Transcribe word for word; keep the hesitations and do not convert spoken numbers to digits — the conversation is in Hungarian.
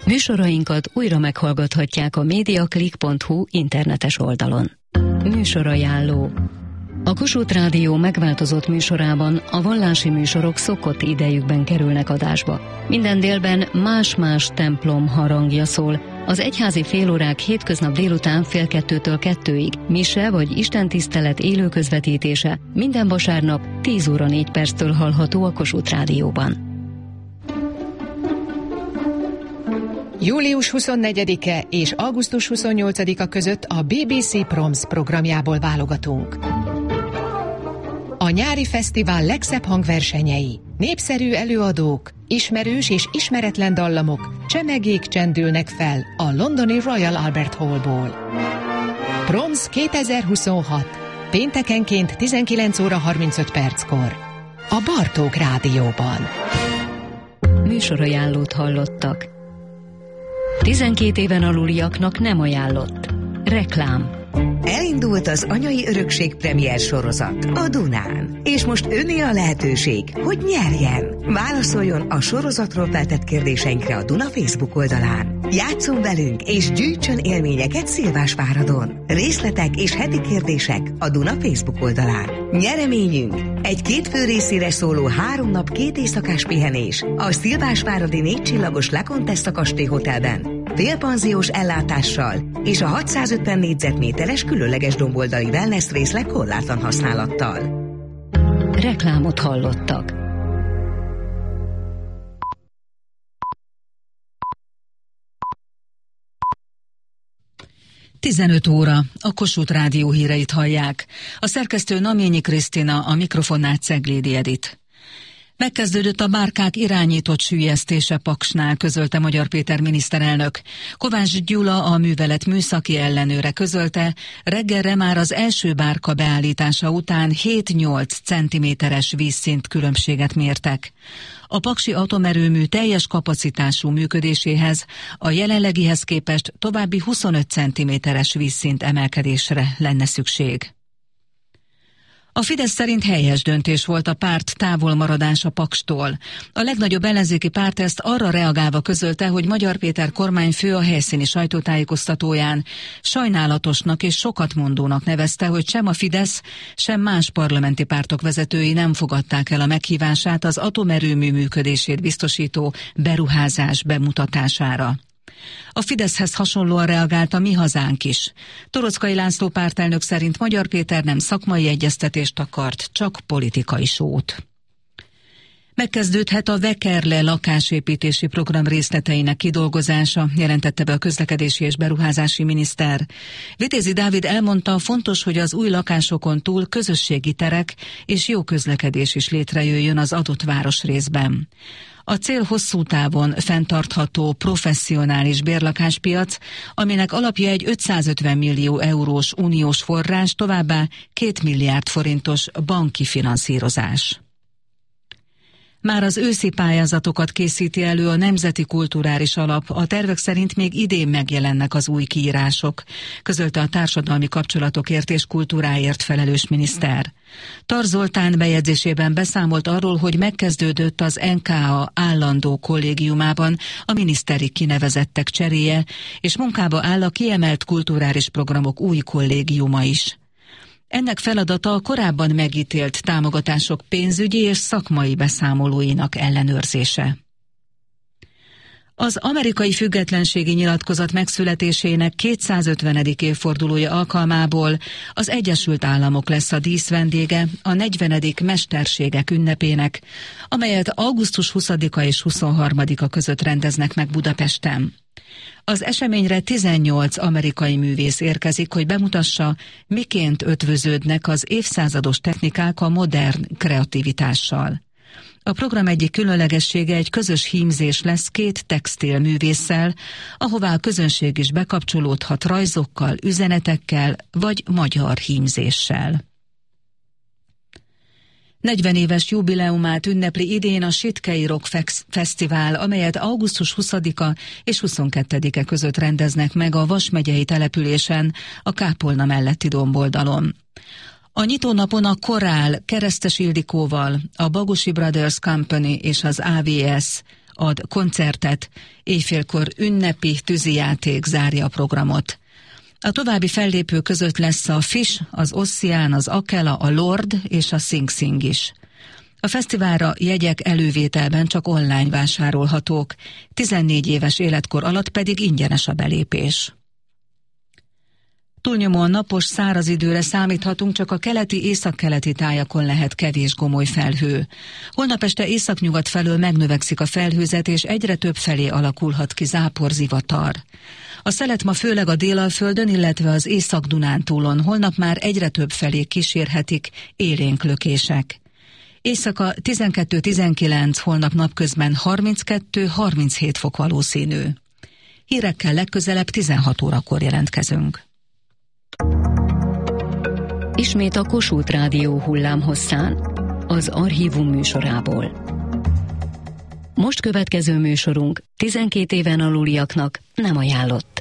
Műsorainkat újra meghallgathatják a mediaclick pont hu internetes oldalon. Műsorajánló. A Kossuth Rádió megváltozott műsorában a vallási műsorok szokott idejükben kerülnek adásba. Minden délben más-más templom harangja szól. Az egyházi félórák hétköznap délután fél kettőtől kettőig, mise vagy istentisztelet élő közvetítése minden vasárnap tíz óra négy perctől hallható a Kossuth Rádióban. július huszonnegyedike és augusztus huszonnyolcadika között a bé bé cé Proms programjából válogatunk. A nyári fesztivál legszebb hangversenyei, népszerű előadók, ismerős és ismeretlen dallamok, csemegék csendülnek fel a londoni Royal Albert Hallból. Proms kétezer-huszonhat. Péntekenként tizenkilenc óra harmincöt perckor. A Bartók Rádióban. Műsorajánlót hallottak. tizenkét éven aluliaknak nem ajánlott. Reklám. Elindult az Anyai Örökség premier sorozat a Dunán. És most önné a lehetőség, hogy nyerjen. Válaszoljon a sorozatról feltett kérdéseinkre a Duna Facebook oldalán. Játsszon velünk és gyűjtsön élményeket Szilvásváradon. Részletek és heti kérdések a Duna Facebook oldalán. Nyereményünk egy két fő részére szóló három nap két éjszakás pihenés a Szilvásváradi négy csillagos Le Contessa kastély hotelben. Félpanziós ellátással és a hatszázötven négyzetméteres különleges domboldali wellness részleg korlátlan használattal. Reklámot hallottak. tizenöt óra, a Kossuth Rádió híreit hallják. A szerkesztő Naményi Krisztina, a mikrofonnál Ceglédi Edit. Megkezdődött a bárkák irányított süllyesztése Paksnál, közölte Magyar Péter miniszterelnök. Kovács Gyula, a művelet műszaki ellenőre közölte, reggelre már az első bárka beállítása után hét-nyolc centiméteres vízszint különbséget mértek. A paksi atomerőmű teljes kapacitású működéséhez a jelenlegihez képest további huszonöt centiméteres vízszint emelkedésre lenne szükség. A Fidesz szerint helyes döntés volt a párt távolmaradása Pakstól. A legnagyobb ellenzéki párt ezt arra reagálva közölte, hogy Magyar Péter kormányfő a helyszíni sajtótájékoztatóján sajnálatosnak és sokatmondónak nevezte, hogy sem a Fidesz, sem más parlamenti pártok vezetői nem fogadták el a meghívását az atomerőmű működését biztosító beruházás bemutatására. A Fideszhez hasonlóan reagált a Mi Hazánk is. Torockai László pártelnök szerint Magyar Péter nem szakmai egyeztetést akart, csak politikai sót. Megkezdődhet a Vekerle lakásépítési program részleteinek kidolgozása, jelentette be a közlekedési és beruházási miniszter. Vitézi Dávid elmondta, fontos, hogy az új lakásokon túl közösségi terek és jó közlekedés is létrejöjjön az adott városrészben. A cél hosszú távon fenntartható, professzionális bérlakáspiac, aminek alapja egy ötszázötven millió eurós uniós forrás, továbbá két milliárd forintos banki finanszírozás. Már az őszi pályázatokat készíti elő a Nemzeti Kulturális Alap, a tervek szerint még idén megjelennek az új kiírások, közölte a társadalmi kapcsolatokért és kultúráért felelős miniszter. Tar Zoltán bejegyzésében beszámolt arról, hogy megkezdődött az en ká á állandó kollégiumában a miniszteri kinevezettek cseréje, és munkába áll a kiemelt kulturális programok új kollégiuma is. Ennek feladata a korábban megítélt támogatások pénzügyi és szakmai beszámolóinak ellenőrzése. Az amerikai függetlenségi nyilatkozat megszületésének kétszázötvenedik évfordulója alkalmából az Egyesült Államok lesz a díszvendége a negyvenedik mesterségek ünnepének, amelyet augusztus huszadika és huszonharmadika között rendeznek meg Budapesten. Az eseményre tizennyolc amerikai művész érkezik, hogy bemutassa, miként ötvöződnek az évszázados technikák a modern kreativitással. A program egyik különlegessége egy közös hímzés lesz két textil művésszel, ahová a közönség is bekapcsolódhat rajzokkal, üzenetekkel vagy magyar hímzéssel. negyven éves jubileumát ünnepli idén a Sitkei Rock Fesztivál, amelyet augusztus huszadika és huszonkettedike között rendeznek meg a Vas megyei településen, a kápolna melletti domboldalon. A nyitónapon a Korál Keresztes Ildikóval, a Bagosi Brothers Company és az á vé es, ad koncertet, éjfélkor ünnepi tűzijáték zárja a programot. A további fellépő között lesz a Fish, az Ossian, az Akela, a Lord és a Sing Sing is. A fesztiválra jegyek elővételben csak online vásárolhatók, tizennégy éves életkor alatt pedig ingyenes a belépés. Túlnyomóan napos, száraz időre számíthatunk, csak a keleti, északkeleti tájakon lehet kevés gomoly felhő. Holnap este északnyugat felől megnövekszik a felhőzet, és egyre több felé alakulhat ki záporzivatar. A szelet ma főleg a Délalföldön, illetve az Észak-Dunántúlon, holnap már egyre több felé kísérhetik élénk lökések. Éjszaka tizenkettő-tizenkilenc, holnap napközben harminckettő-harminchét fok valószínű. Hírekkel legközelebb tizenhat órakor jelentkezünk. Ismét a Kossuth Rádió hullámhosszán, az Archívum műsorából. Most következő műsorunk tizenkét éven aluliaknak nem ajánlott.